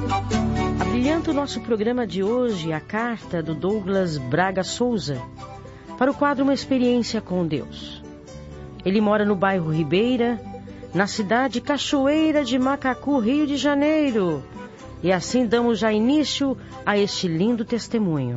Abrilhanta o nosso programa de hoje a carta do Douglas Braga Souza para o quadro Uma Experiência com Deus. Ele mora no bairro Ribeira, na cidade Cachoeira de Macacu, Rio de Janeiro. E assim damos já início a este lindo testemunho.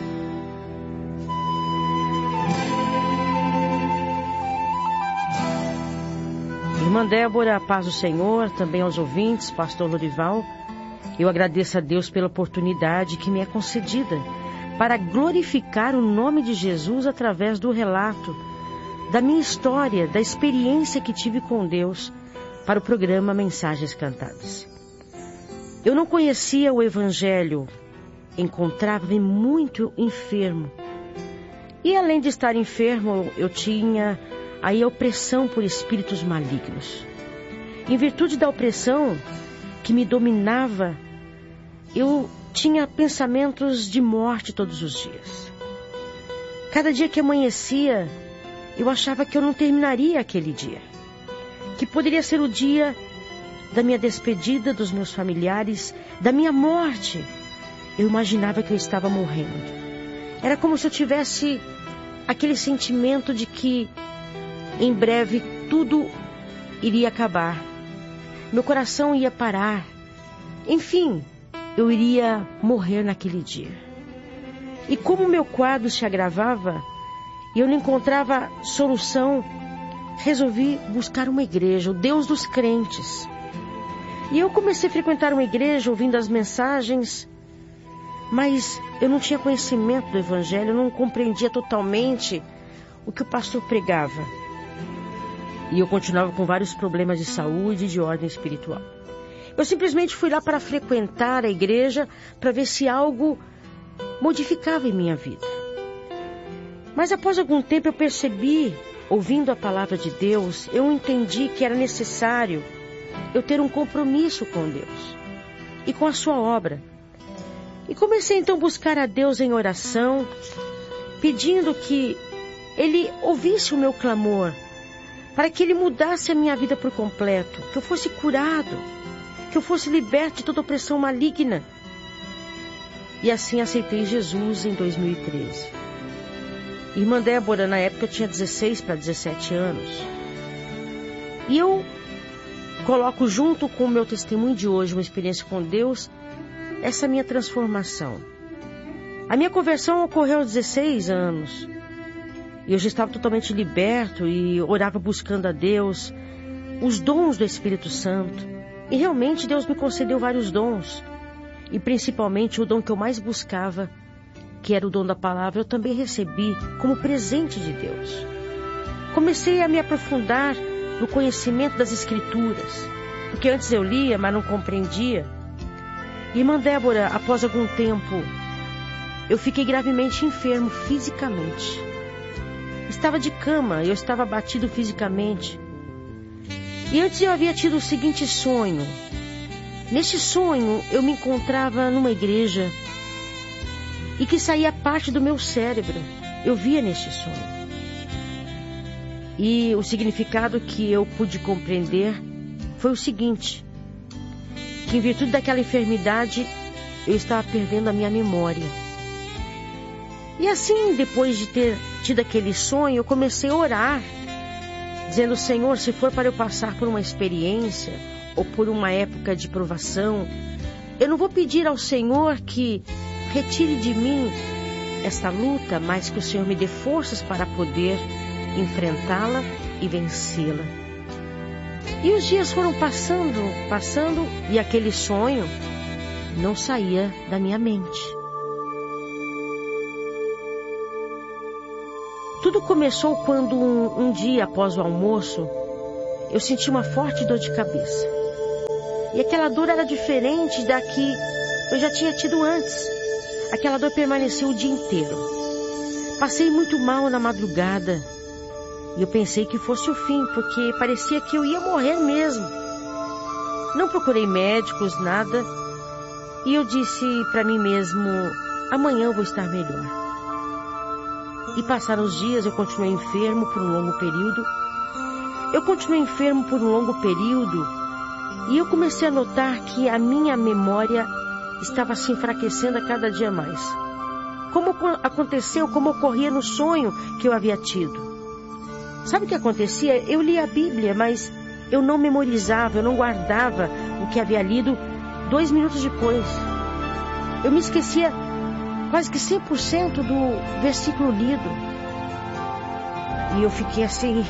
Irmã Débora, a paz do Senhor, também aos ouvintes, pastor Lorival. Eu agradeço a Deus pela oportunidade que me é concedida para glorificar o nome de Jesus através do relato da minha história, da experiência que tive com Deus para o programa Mensagens Cantadas. Eu não conhecia o Evangelho, encontrava-me muito enfermo. E além de estar enfermo, eu tinha aí a opressão por espíritos malignos. Em virtude da opressão que me dominava, eu tinha pensamentos de morte todos os dias. Cada dia que amanhecia, eu achava que eu não terminaria aquele dia, que poderia ser o dia da minha despedida dos meus familiares, da minha morte. Eu imaginava que eu estava morrendo. Era como se eu tivesse aquele sentimento de que em breve tudo iria acabar. Meu coração ia parar. Enfim, eu iria morrer naquele dia. E como meu quadro se agravava e eu não encontrava solução, resolvi buscar uma igreja, o Deus dos crentes. E eu comecei a frequentar uma igreja, ouvindo as mensagens, mas eu não tinha conhecimento do Evangelho, eu não compreendia totalmente o que o pastor pregava. E eu continuava com vários problemas de saúde e de ordem espiritual. Eu simplesmente fui lá para frequentar a igreja, para ver se algo modificava em minha vida. Mas após algum tempo eu percebi, ouvindo a palavra de Deus, eu entendi que era necessário eu ter um compromisso com Deus e com a sua obra. E comecei então a buscar a Deus em oração, pedindo que Ele ouvisse o meu clamor, para que Ele mudasse a minha vida por completo, que eu fosse curado, que eu fosse liberto de toda opressão maligna. E assim aceitei Jesus em 2013. Irmã Débora, na época, eu tinha 16 para 17 anos. E eu coloco junto com o meu testemunho de hoje, uma experiência com Deus, essa minha transformação. A minha conversão ocorreu aos 16 anos. E eu já estava totalmente liberto e orava buscando a Deus, os dons do Espírito Santo. E realmente Deus me concedeu vários dons. E principalmente o dom que eu mais buscava, que era o dom da palavra, eu também recebi como presente de Deus. Comecei a me aprofundar no conhecimento das Escrituras, porque antes eu lia, mas não compreendia. Irmã Débora, após algum tempo, eu fiquei gravemente enfermo fisicamente. Estava de cama, eu estava abatido fisicamente. E antes eu havia tido o seguinte sonho. Neste sonho, eu me encontrava numa igreja e que saía parte do meu cérebro. Eu via neste sonho. E o significado que eu pude compreender foi o seguinte: que em virtude daquela enfermidade, eu estava perdendo a minha memória. E assim, depois de ter tido aquele sonho, eu comecei a orar, dizendo: Senhor, se for para eu passar por uma experiência ou por uma época de provação, eu não vou pedir ao Senhor que retire de mim esta luta, mas que o Senhor me dê forças para poder enfrentá-la e vencê-la. E os dias foram passando, e aquele sonho não saía da minha mente. Tudo começou quando um dia após o almoço, eu senti uma forte dor de cabeça. E aquela dor era diferente da que eu já tinha tido antes. Aquela dor permaneceu o dia inteiro. Passei muito mal na madrugada. E eu pensei que fosse o fim, porque parecia que eu ia morrer mesmo. Não procurei médicos, nada. E eu disse para mim mesmo: amanhã eu vou estar melhor. E passaram os dias, eu continuei enfermo por um longo período. E eu comecei a notar que a minha memória estava se enfraquecendo a cada dia mais. Como aconteceu, como ocorria no sonho que eu havia tido. Sabe o que acontecia? Eu lia a Bíblia, mas eu não memorizava, eu não guardava o que havia lido 2 minutos depois. Eu me esquecia quase que 100% do versículo lido. E eu fiquei assim,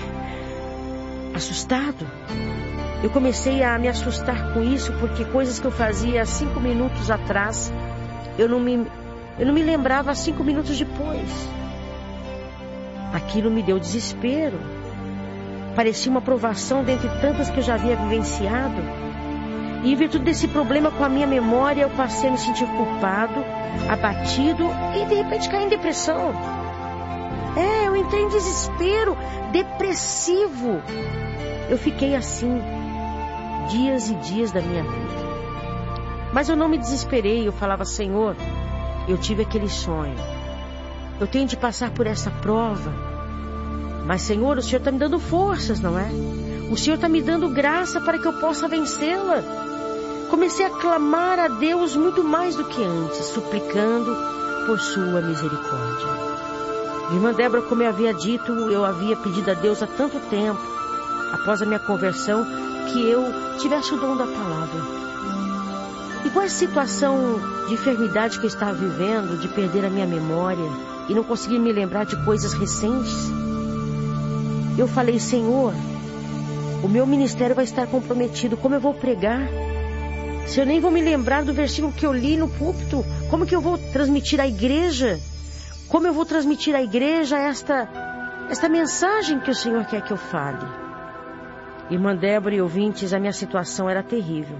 assustado. Eu comecei a me assustar com isso, porque coisas que eu fazia 5 minutos atrás, eu não me lembrava 5 minutos depois. Aquilo me deu desespero. Parecia uma provação dentre tantas que eu já havia vivenciado. E em virtude desse problema com a minha memória, eu passei a me sentir culpado, abatido e de repente caí em depressão. Eu entrei em desespero, depressivo. Eu fiquei assim, dias e dias da minha vida. Mas eu não me desesperei, eu falava, Senhor, eu tive aquele sonho. Eu tenho de passar por essa prova. Mas, Senhor, o Senhor está me dando forças, não é? O Senhor está me dando graça para que eu possa vencê-la. Comecei a clamar a Deus muito mais do que antes, suplicando por sua misericórdia. Irmã Débora, como eu havia dito, eu havia pedido a Deus há tanto tempo, após a minha conversão, que eu tivesse o dom da palavra. E com essa situação de enfermidade que eu estava vivendo, de perder a minha memória e não conseguir me lembrar de coisas recentes, eu falei, Senhor, o meu ministério vai estar comprometido, como eu vou pregar? Se eu nem vou me lembrar do versículo que eu li no púlpito, como que eu vou transmitir à igreja? Como eu vou transmitir à igreja esta mensagem que o Senhor quer que eu fale? Irmã Débora e ouvintes, a minha situação era terrível.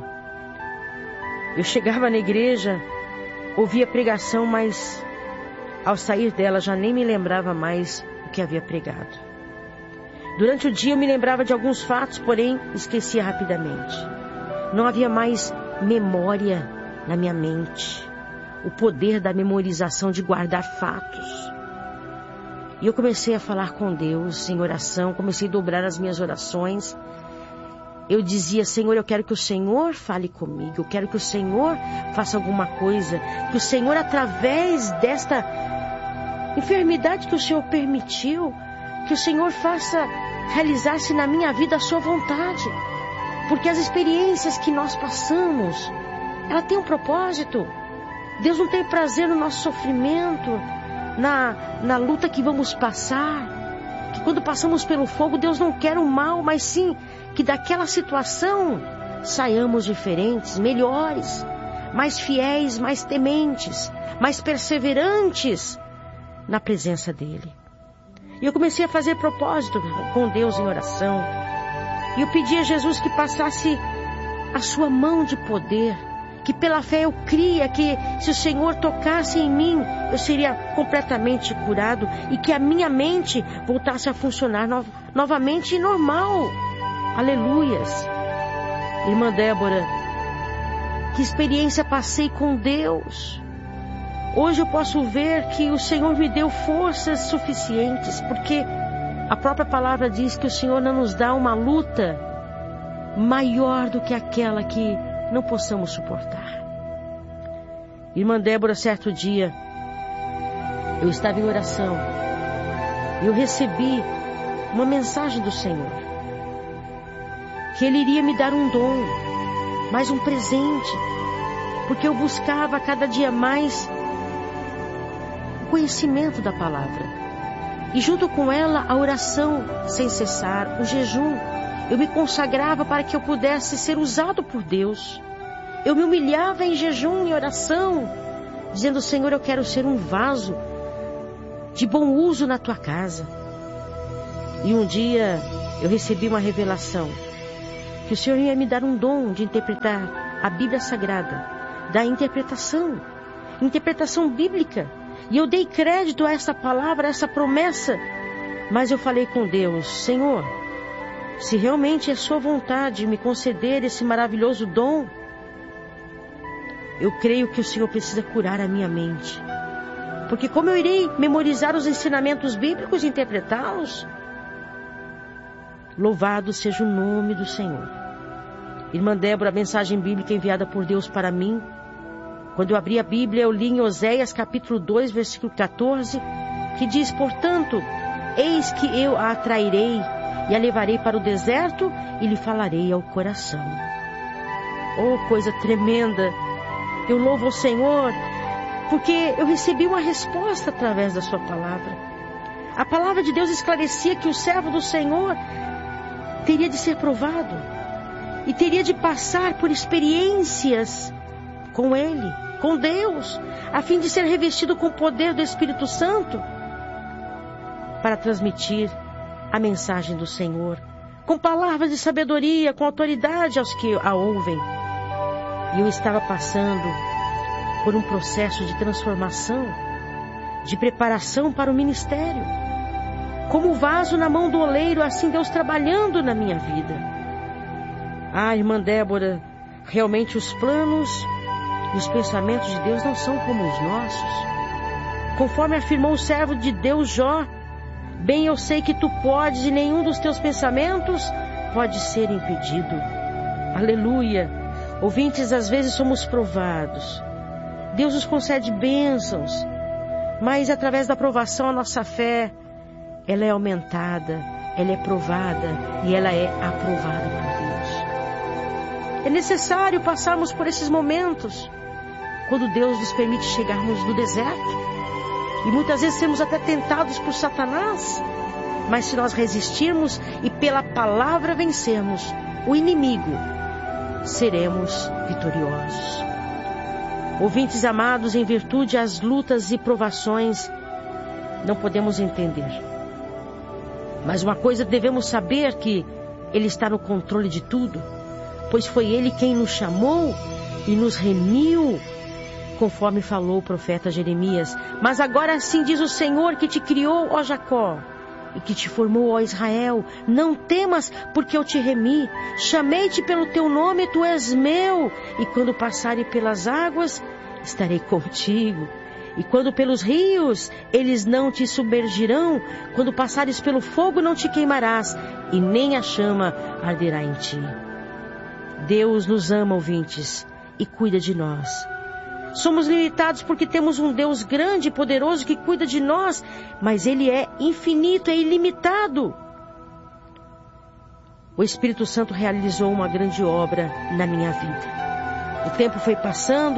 Eu chegava na igreja, ouvia a pregação, mas ao sair dela já nem me lembrava mais o que havia pregado. Durante o dia eu me lembrava de alguns fatos, porém esquecia rapidamente. Não havia mais memória na minha mente. O poder da memorização de guardar fatos. E eu comecei a falar com Deus em oração, comecei a dobrar as minhas orações. Eu dizia, Senhor, eu quero que o Senhor fale comigo, eu quero que o Senhor faça alguma coisa, que o Senhor, através desta enfermidade que o Senhor permitiu, que o Senhor faça realizar-se na minha vida a sua vontade. Porque as experiências que nós passamos, ela tem um propósito. Deus não tem prazer no nosso sofrimento, na luta que vamos passar. Que quando passamos pelo fogo, Deus não quer o mal, mas sim que daquela situação saiamos diferentes, melhores, mais fiéis, mais tementes, mais perseverantes na presença dEle. E eu comecei a fazer propósito com Deus em oração. E eu pedi a Jesus que passasse a sua mão de poder, que pela fé eu cria que se o Senhor tocasse em mim, eu seria completamente curado e que a minha mente voltasse a funcionar novamente normal. Aleluias. Irmã Débora, que experiência passei com Deus. Hoje eu posso ver que o Senhor me deu forças suficientes, porque a própria palavra diz que o Senhor não nos dá uma luta maior do que aquela que não possamos suportar. Irmã Débora, certo dia, eu estava em oração e eu recebi uma mensagem do Senhor, que Ele iria me dar um dom, mais um presente, porque eu buscava cada dia mais o conhecimento da palavra. E junto com ela, a oração sem cessar, o jejum. Eu me consagrava para que eu pudesse ser usado por Deus. Eu me humilhava em jejum e oração, dizendo, Senhor, eu quero ser um vaso de bom uso na tua casa. E um dia eu recebi uma revelação, que o Senhor ia me dar um dom de interpretar a Bíblia Sagrada, da interpretação bíblica. E eu dei crédito a essa palavra, a essa promessa, mas eu falei com Deus, Senhor, se realmente é sua vontade me conceder esse maravilhoso dom, eu creio que o Senhor precisa curar a minha mente. Porque como eu irei memorizar os ensinamentos bíblicos e interpretá-los? Louvado seja o nome do Senhor. Irmã Débora, a mensagem bíblica enviada por Deus para mim Quando eu abri a Bíblia, eu li em Oséias capítulo 2, versículo 14, que diz: portanto, eis que eu a atrairei e a levarei para o deserto e lhe falarei ao coração. Oh, coisa tremenda! Eu louvo o Senhor, porque eu recebi uma resposta através da sua palavra. A palavra de Deus esclarecia que o servo do Senhor teria de ser provado e teria de passar por experiências com Ele, com Deus, a fim de ser revestido com o poder do Espírito Santo para transmitir a mensagem do Senhor, com palavras de sabedoria, com autoridade aos que a ouvem. E eu estava passando por um processo de transformação, de preparação para o ministério. Como vaso na mão do oleiro, assim Deus trabalhando na minha vida. Ah, irmã Débora, realmente os planos e os pensamentos de Deus não são como os nossos. Conforme afirmou o servo de Deus Jó: bem eu sei que tu podes e nenhum dos teus pensamentos pode ser impedido. Aleluia! Ouvintes, às vezes somos provados. Deus nos concede bênçãos, mas através da provação a nossa fé, ela é aumentada, ela é provada e ela é aprovada por Deus. É necessário passarmos por esses momentos, quando Deus nos permite chegarmos no deserto, e muitas vezes sermos até tentados por Satanás, mas se nós resistirmos e pela palavra vencermos o inimigo, seremos vitoriosos. Ouvintes amados, em virtude às lutas e provações, não podemos entender. Mas uma coisa devemos saber, que Ele está no controle de tudo, pois foi Ele quem nos chamou e nos remiu, conforme falou o profeta Jeremias. Mas agora assim diz o Senhor que te criou, ó Jacó, e que te formou, ó Israel: não temas, porque eu te remi, chamei-te pelo teu nome, tu és meu, e quando passares pelas águas, estarei contigo, e quando pelos rios, eles não te submergirão, quando passares pelo fogo, não te queimarás, e nem a chama arderá em ti. Deus nos ama, ouvintes, e cuida de nós. Somos limitados porque temos um Deus grande e poderoso que cuida de nós, mas Ele é infinito, é ilimitado. O Espírito Santo realizou uma grande obra na minha vida. O tempo foi passando.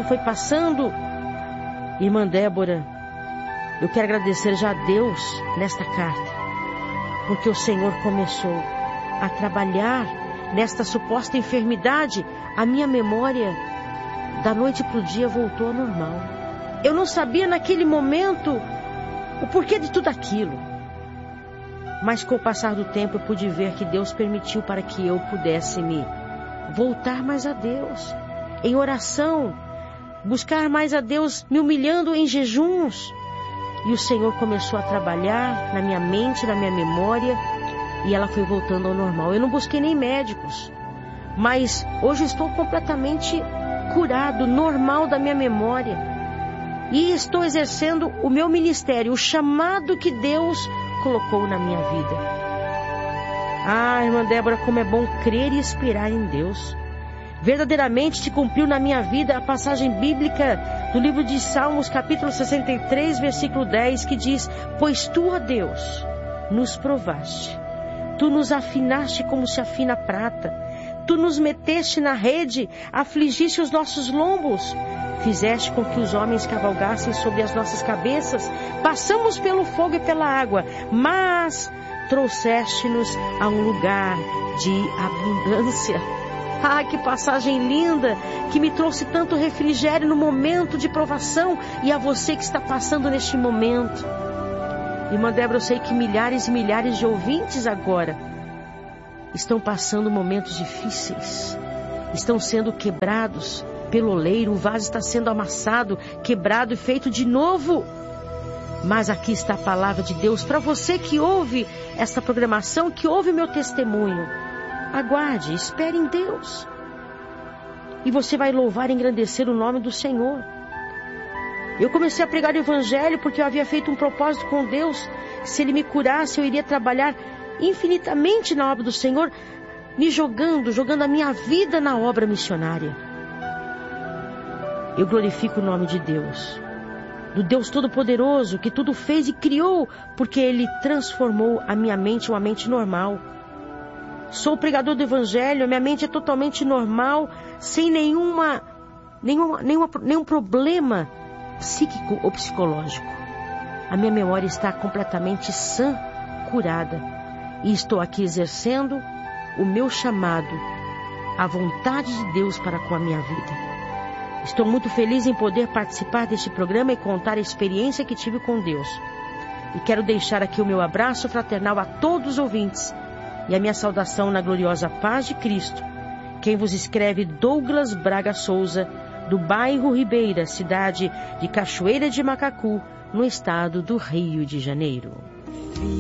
Irmã Débora, eu quero agradecer já a Deus nesta carta, porque o Senhor começou a trabalhar nesta suposta enfermidade. A minha memória da noite para o dia voltou ao normal. Eu não sabia naquele momento o porquê de tudo aquilo, mas com o passar do tempo eu pude ver que Deus permitiu para que eu pudesse me voltar mais a Deus, em oração, buscar mais a Deus, me humilhando em jejuns. E o Senhor começou a trabalhar na minha mente, na minha memória, e ela foi voltando ao normal. Eu não busquei nem médicos, mas hoje estou completamente curado, normal da minha memória, e estou exercendo o meu ministério, o chamado que Deus colocou na minha vida. Ah, irmã Débora, como é bom crer e esperar em Deus. Verdadeiramente se cumpriu na minha vida a passagem bíblica do livro de Salmos, capítulo 63, versículo 10, que diz: pois tu, ó Deus, nos provaste, tu nos afinaste como se afina a prata, tu nos meteste na rede, afligiste os nossos lombos, fizeste com que os homens cavalgassem sobre as nossas cabeças, passamos pelo fogo e pela água, mas trouxeste-nos a um lugar de abundância. Ah, que passagem linda, que me trouxe tanto refrigério no momento de provação, e a você que está passando neste momento. Irmã Débora, eu sei que milhares e milhares de ouvintes agora estão passando momentos difíceis, estão sendo quebrados pelo oleiro, o vaso está sendo amassado, quebrado e feito de novo. Mas aqui está a palavra de Deus para você que ouve esta programação, que ouve meu testemunho. Aguarde, espere em Deus, e você vai louvar e engrandecer o nome do Senhor. Eu comecei a pregar o Evangelho porque eu havia feito um propósito com Deus. Se Ele me curasse, eu iria trabalhar infinitamente na obra do Senhor, me jogando a minha vida na obra missionária. eu glorifico o nome de Deus, do Deus Todo-Poderoso, que tudo fez e criou, porque Ele transformou a minha mente em uma mente normal. Sou pregador do Evangelho, a minha mente é totalmente normal, sem nenhum problema psíquico ou psicológico. A minha memória está completamente sã, curada, e estou aqui exercendo o meu chamado, a vontade de Deus para com a minha vida. Estou muito feliz em poder participar deste programa e contar a experiência que tive com Deus. E quero deixar aqui o meu abraço fraternal a todos os ouvintes e a minha saudação na gloriosa paz de Cristo. Quem vos escreve, Douglas Braga Souza, do bairro Ribeira, cidade de Cachoeira de Macacu, no estado do Rio de Janeiro.